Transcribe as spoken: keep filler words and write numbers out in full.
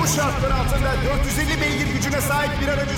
Bu şartlar altında dört yüz elli beygir gücüne sahip bir aracı